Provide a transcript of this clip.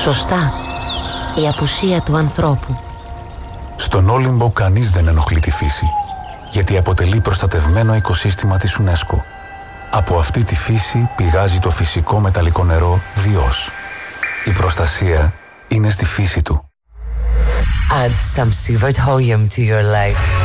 Σωστά. Η απουσία του ανθρώπου. Στον Όλυμπο κανείς δεν ενοχλεί τη φύση, γιατί αποτελεί προστατευμένο οικοσύστημα της UNESCO. Από αυτή τη φύση πηγάζει το φυσικό μεταλλικό νερό Διός. Η προστασία είναι στη φύση του. Add some silver thorium to your life.